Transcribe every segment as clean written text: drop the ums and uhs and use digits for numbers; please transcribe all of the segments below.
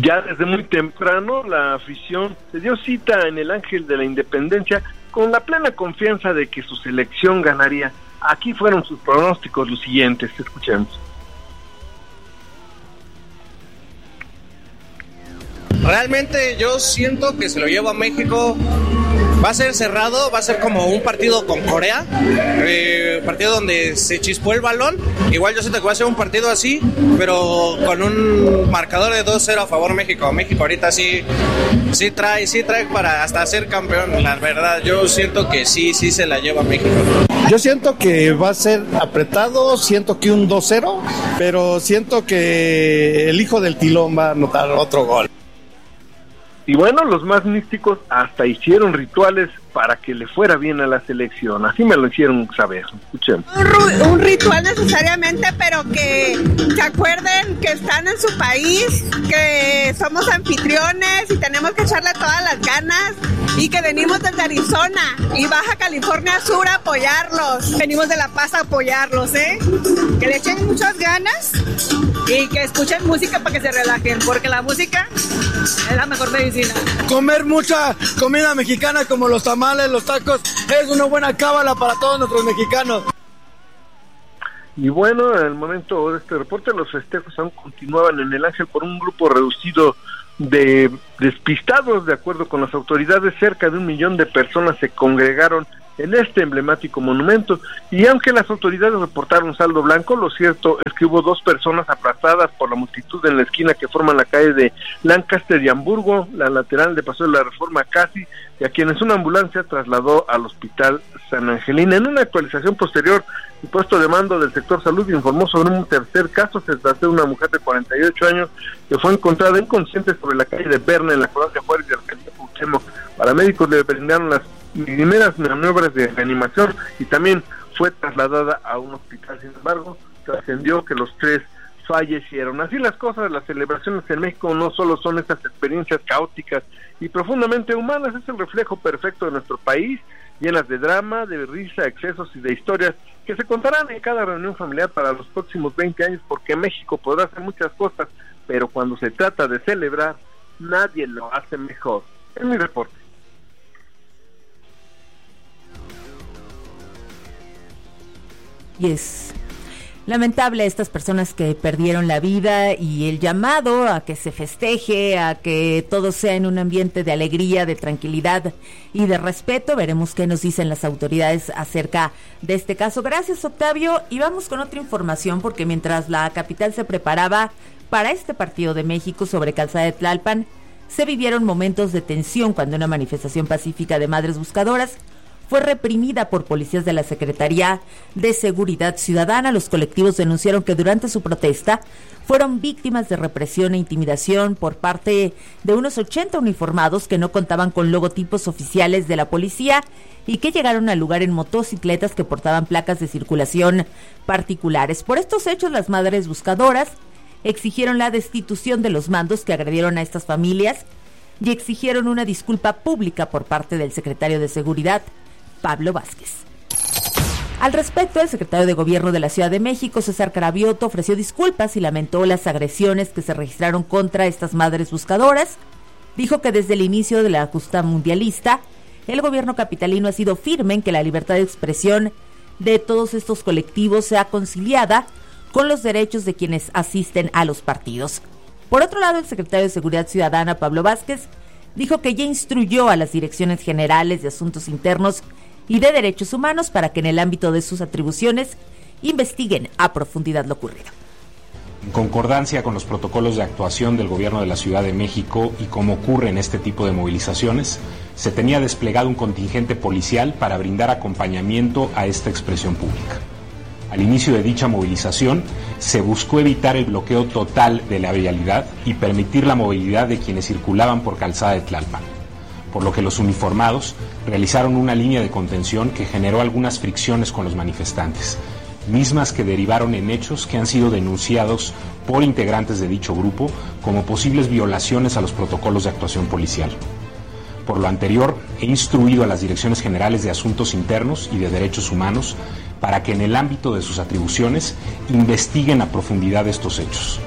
Ya desde muy temprano la afición se dio cita en el Ángel de la Independencia con la plena confianza de que su selección ganaría. Aquí fueron sus pronósticos los siguientes, escuchemos. Realmente yo siento que se lo lleva a México. Va a ser cerrado, va a ser como un partido con Corea, partido donde se chispó el balón. Igual yo siento que va a ser un partido así, pero con un marcador de 2-0 a favor México. México ahorita sí trae para hasta ser campeón, la verdad. Yo siento que sí se la lleva México. Yo siento que va a ser apretado, siento que un 2-0, pero siento que el hijo del Tilón va a anotar otro gol. Y bueno, los más místicos hasta hicieron rituales para que le fuera bien a la selección. Así me lo hicieron saber. Escuchen. Un ritual necesariamente, pero que se acuerden que están en su país, que somos anfitriones y tenemos que echarle todas las ganas, y que venimos desde Arizona y Baja California Sur a apoyarlos. Venimos de La Paz a apoyarlos, que le echen muchas ganas y que escuchen música para que se relajen, porque la música es la mejor medicina. Comer mucha comida mexicana como los tamales, los tacos, es una buena cábala para todos nuestros mexicanos. Y bueno, en el momento de este reporte, los festejos aún continuaban en el Ángel por un grupo reducido de despistados. De acuerdo con las autoridades, cerca de 1 millón de personas se congregaron en este emblemático monumento, y aunque las autoridades reportaron saldo blanco, lo cierto es que hubo 2 personas aplastadas por la multitud en la esquina que forman la calle de Lancaster y Hamburgo, la lateral de Paseo de la Reforma casi, y a quienes una ambulancia trasladó al Hospital San Angelina. En una actualización posterior, el puesto de mando del sector salud informó sobre un tercer caso. Se trata de una mujer de 48 años que fue encontrada inconsciente sobre la calle de Berna en la colonia Juárez de Argentina. Paramédicos le brindaron las primeras maniobras de reanimación y también fue trasladada a un hospital. Sin embargo, trascendió que los 3 fallecieron. Así las cosas, las celebraciones en México no solo son estas experiencias caóticas y profundamente humanas, es el reflejo perfecto de nuestro país, llenas de drama, de risa, excesos y de historias que se contarán en cada reunión familiar para los próximos 20 años, porque México podrá hacer muchas cosas, pero cuando se trata de celebrar, nadie lo hace mejor. Es mi reporte. Y es lamentable estas personas que perdieron la vida, y el llamado a que se festeje, a que todo sea en un ambiente de alegría, de tranquilidad y de respeto. Veremos qué nos dicen las autoridades acerca de este caso. Gracias, Octavio, y vamos con otra información, porque mientras la capital se preparaba para este partido de México sobre Calzada de Tlalpan, se vivieron momentos de tensión cuando una manifestación pacífica de madres buscadoras fue reprimida por policías de la Secretaría de Seguridad Ciudadana. Los colectivos denunciaron que durante su protesta fueron víctimas de represión e intimidación por parte de unos 80 uniformados que no contaban con logotipos oficiales de la policía y que llegaron al lugar en motocicletas que portaban placas de circulación particulares. Por estos hechos, las madres buscadoras exigieron la destitución de los mandos que agredieron a estas familias y exigieron una disculpa pública por parte del secretario de Seguridad, Pablo Vázquez. Al respecto, el secretario de Gobierno de la Ciudad de México, César Cravioto, ofreció disculpas y lamentó las agresiones que se registraron contra estas madres buscadoras. Dijo que desde el inicio de la justa mundialista, el gobierno capitalino ha sido firme en que la libertad de expresión de todos estos colectivos sea conciliada con los derechos de quienes asisten a los partidos. Por otro lado, el secretario de Seguridad Ciudadana, Pablo Vázquez, dijo que ya instruyó a las direcciones generales de Asuntos Internos y de Derechos Humanos para que en el ámbito de sus atribuciones investiguen a profundidad lo ocurrido. En concordancia con los protocolos de actuación del Gobierno de la Ciudad de México y como ocurre en este tipo de movilizaciones, se tenía desplegado un contingente policial para brindar acompañamiento a esta expresión pública. Al inicio de dicha movilización, se buscó evitar el bloqueo total de la vialidad y permitir la movilidad de quienes circulaban por Calzada de Tlalpan, por lo que los uniformados realizaron una línea de contención que generó algunas fricciones con los manifestantes, mismas que derivaron en hechos que han sido denunciados por integrantes de dicho grupo como posibles violaciones a los protocolos de actuación policial. Por lo anterior, he instruido a las Direcciones Generales de Asuntos Internos y de Derechos Humanos para que en el ámbito de sus atribuciones investiguen a profundidad estos hechos.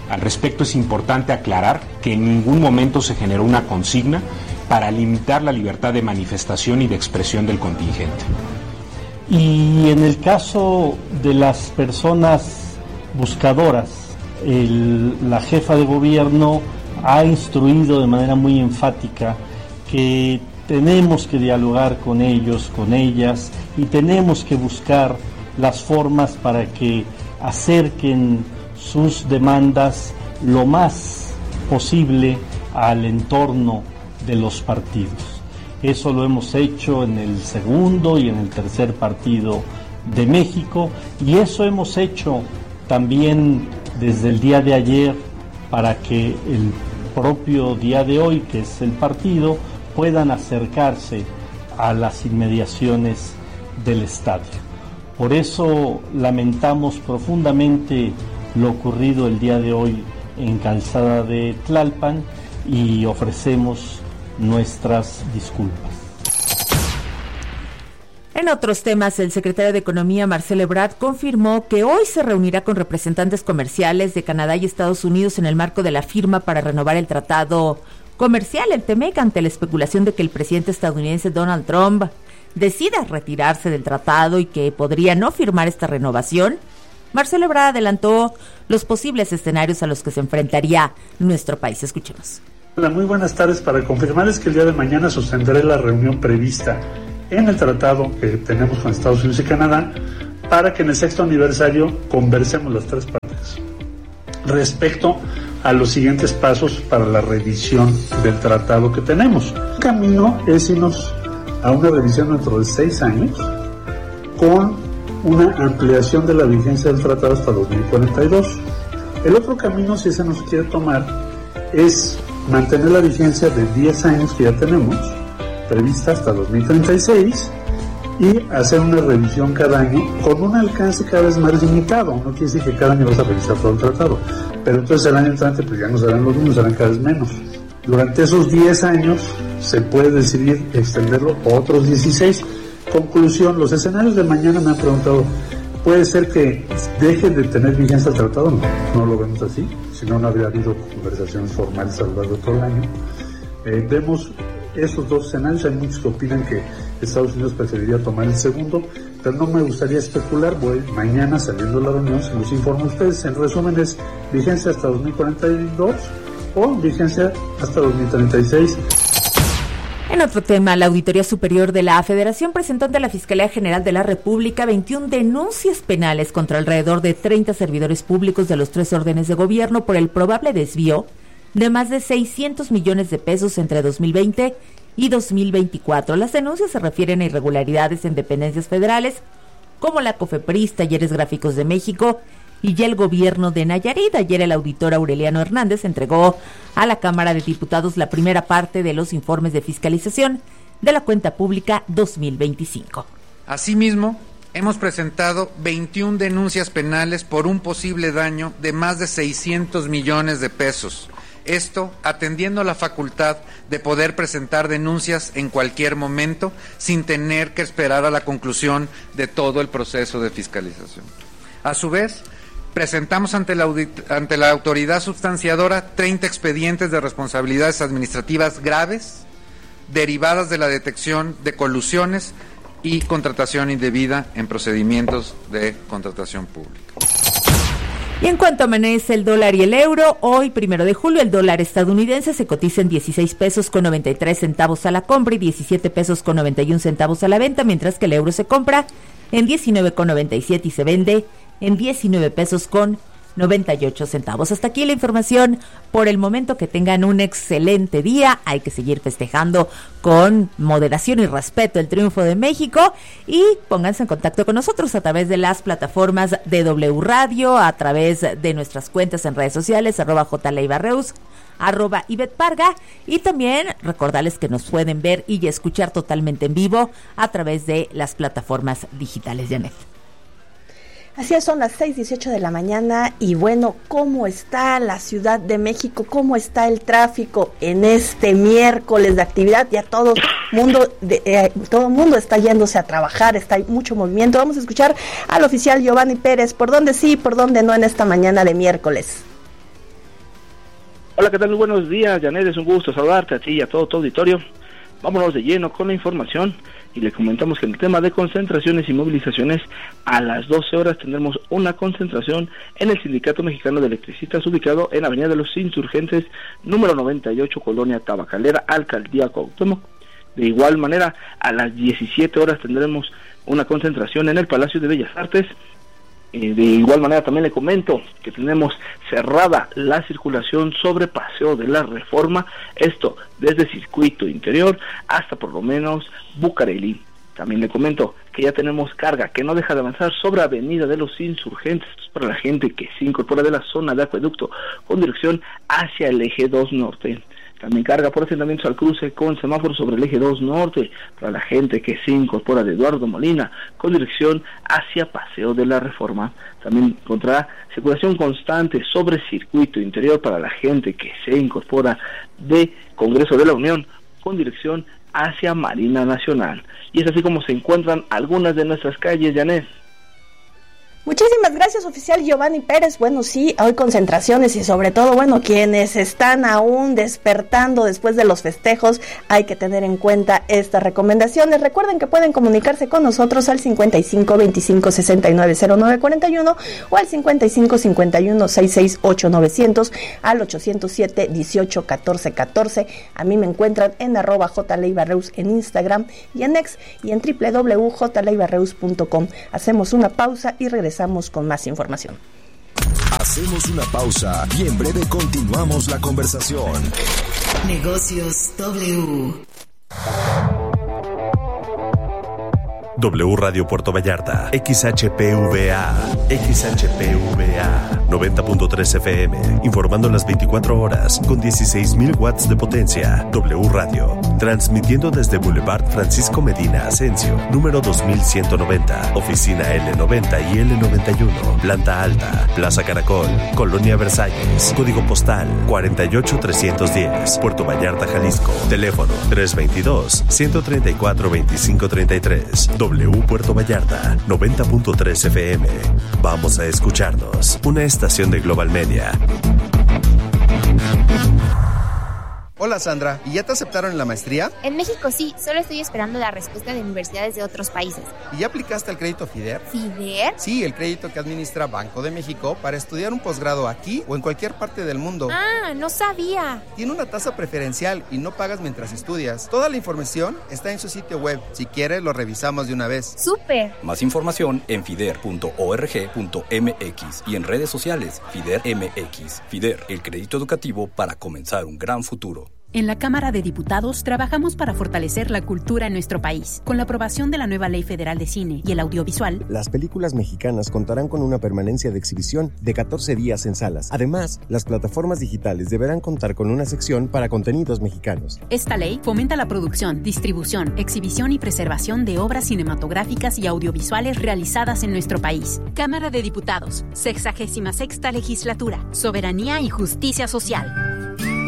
Al respecto, es importante aclarar que en ningún momento se generó una consigna para limitar la libertad de manifestación y de expresión del contingente. Y en el caso de las personas buscadoras, la jefa de gobierno ha instruido de manera muy enfática que tenemos que dialogar con ellos, con ellas, y tenemos que buscar las formas para que acerquen sus demandas lo más posible al entorno de los partidos. Eso lo hemos hecho en el segundo y en el tercer partido de México, y eso hemos hecho también desde el día de ayer para que el propio día de hoy, que es el partido, puedan acercarse a las inmediaciones del estadio. Por eso lamentamos profundamente lo ocurrido el día de hoy en Calzada de Tlalpan y ofrecemos nuestras disculpas. En otros temas, el secretario de Economía, Marcelo Ebrard, confirmó que hoy se reunirá con representantes comerciales de Canadá y Estados Unidos en el marco de la firma para renovar el tratado comercial, el TEMEC, ante la especulación de que el presidente estadounidense Donald Trump decida retirarse del tratado y que podría no firmar esta renovación. Marcelo Ebrard adelantó los posibles escenarios a los que se enfrentaría nuestro país. Escuchemos. Hola, muy buenas tardes. Para confirmarles que el día de mañana sostendré la reunión prevista en el tratado que tenemos con Estados Unidos y Canadá para que en el 6º aniversario conversemos las tres partes respecto a los siguientes pasos para la revisión del tratado que tenemos. El camino es irnos a una revisión dentro de 6 años con una ampliación de la vigencia del tratado hasta 2042. El otro camino, si ese no se quiere tomar, es mantener la vigencia de 10 años que ya tenemos, prevista hasta 2036, y hacer una revisión cada año con un alcance cada vez más limitado. No quiere decir que cada año vas a revisar todo el tratado, pero entonces el año entrante pues ya no serán los mismos, serán cada vez menos. Durante esos 10 años se puede decidir extenderlo a otros 16. Conclusión, los escenarios de mañana me han preguntado, ¿puede ser que deje de tener vigencia el tratado? No lo vemos así, si no, no habría habido conversaciones formales a lo largo de todo el año. Vemos esos dos escenarios. Hay muchos que opinan que Estados Unidos preferiría tomar el segundo, pero no me gustaría especular. Mañana, saliendo de la reunión, se los informo a ustedes. En resumen, es vigencia hasta 2042 o vigencia hasta 2036. En otro tema, la Auditoría Superior de la Federación presentó ante la Fiscalía General de la República 21 denuncias penales contra alrededor de 30 servidores públicos de los 3 órdenes de gobierno por el probable desvío de más de 600 millones de pesos entre 2020 y 2024. Las denuncias se refieren a irregularidades en dependencias federales como la COFEPRIS, Talleres Gráficos de México y el gobierno de Nayarit. Ayer el auditor Aureliano Hernández entregó a la Cámara de Diputados la primera parte de los informes de fiscalización de la cuenta pública 2025. Asimismo, hemos presentado 21 denuncias penales por un posible daño de más de 600 millones de pesos. Esto atendiendo a la facultad de poder presentar denuncias en cualquier momento sin tener que esperar a la conclusión de todo el proceso de fiscalización. A su vez, presentamos ante la autoridad substanciadora 30 expedientes de responsabilidades administrativas graves derivadas de la detección de colusiones y contratación indebida en procedimientos de contratación pública. Y en cuanto amanece el dólar y el euro, hoy 1 de julio el dólar estadounidense se cotiza en 16 pesos con 93 centavos a la compra y 17 pesos con 91 centavos a la venta, mientras que el euro se compra en 19,97 y se vende en 19 pesos con 98 centavos. Hasta aquí la información por el momento. Que tengan un excelente día. Hay que seguir festejando con moderación y respeto el triunfo de México, y pónganse en contacto con nosotros a través de las plataformas de W Radio, a través de nuestras cuentas en redes sociales, @JLeibarreus, @IbetParga, y también recordarles que nos pueden ver y escuchar totalmente en vivo a través de las plataformas digitales. Janet. Así es, son las 6:18 de la mañana y bueno, ¿cómo está la Ciudad de México? ¿Cómo está el tráfico en este miércoles de actividad? Ya todo el mundo está yéndose a trabajar, hay mucho movimiento. Vamos a escuchar al oficial Giovanni Pérez, por dónde sí, por dónde no en esta mañana de miércoles. Hola, ¿qué tal? Muy buenos días, Janet, es un gusto saludarte a ti y a todo tu auditorio. Vámonos de lleno con la información y le comentamos que en el tema de concentraciones y movilizaciones, a las 12 horas tendremos una concentración en el Sindicato Mexicano de Electricistas, ubicado en Avenida de los Insurgentes, número 98, Colonia Tabacalera, Alcaldía Cuauhtémoc. De igual manera, a las 17 horas tendremos una concentración en el Palacio de Bellas Artes. De igual manera también le comento que tenemos cerrada la circulación sobre Paseo de la Reforma, esto desde Circuito Interior hasta por lo menos Bucareli. También le comento que ya tenemos carga que no deja de avanzar sobre Avenida de los Insurgentes, para la gente que se incorpora de la zona de Acueducto con dirección hacia el eje 2 Norte. También carga por asentamientos al cruce con semáforos sobre el eje 2 Norte, para la gente que se incorpora de Eduardo Molina con dirección hacia Paseo de la Reforma. También encontrará circulación constante sobre Circuito Interior para la gente que se incorpora de Congreso de la Unión con dirección hacia Marina Nacional. Y es así como se encuentran algunas de nuestras calles, Janet. Muchísimas gracias, oficial Giovanni Pérez. Bueno, sí, hoy concentraciones y sobre todo, bueno, quienes están aún despertando después de los festejos, hay que tener en cuenta estas recomendaciones. Recuerden que pueden comunicarse con nosotros al 55 25 69 09 41 o al 55 51 66 8900, al 807 18 14 14. A mí me encuentran en @jleibarreus en Instagram y en X y en www.jleibarreus.com. Hacemos una pausa y regresamos con más información. Hacemos una pausa y en breve continuamos la conversación. Negocios W. W Radio Puerto Vallarta, XHPVA, 90.3 FM, informando las 24 horas con 16.000 watts de potencia. W Radio, transmitiendo desde Boulevard Francisco Medina Asensio, número 2190, oficina L90 y L91, planta alta, Plaza Caracol, Colonia Versalles, código postal 48310, Puerto Vallarta, Jalisco, teléfono 322-134-2533. W Puerto Vallarta, 90.3 FM. Vamos a escucharnos. Una estación de Global Media. Hola Sandra, ¿y ya te aceptaron en la maestría? En México sí, solo estoy esperando la respuesta de universidades de otros países. ¿Y ya aplicaste al crédito FIDER? ¿FIDER? Sí, el crédito que administra Banco de México para estudiar un posgrado aquí o en cualquier parte del mundo. Ah, no sabía. Tiene una tasa preferencial y no pagas mientras estudias. Toda la información está en su sitio web. Si quieres, lo revisamos de una vez. ¡Súper! Más información en fider.org.mx y en redes sociales FIDER MX. FIDER, el crédito educativo para comenzar un gran futuro. En la Cámara de Diputados trabajamos para fortalecer la cultura en nuestro país. Con la aprobación de la nueva Ley Federal de Cine y el Audiovisual, las películas mexicanas contarán con una permanencia de exhibición de 14 días en salas. Además, las plataformas digitales deberán contar con una sección para contenidos mexicanos. Esta ley fomenta la producción, distribución, exhibición y preservación de obras cinematográficas y audiovisuales realizadas en nuestro país. Cámara de Diputados, 66ª Legislatura, Soberanía y Justicia Social.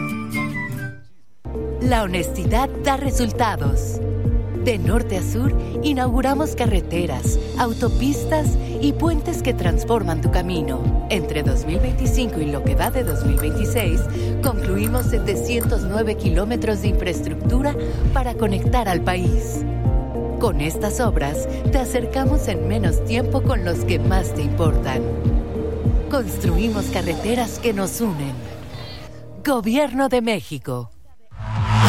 La honestidad da resultados. De norte a sur, inauguramos carreteras, autopistas y puentes que transforman tu camino. Entre 2025 y lo que va de 2026, concluimos 709 kilómetros de infraestructura para conectar al país. Con estas obras, te acercamos en menos tiempo con los que más te importan. Construimos carreteras que nos unen. Gobierno de México.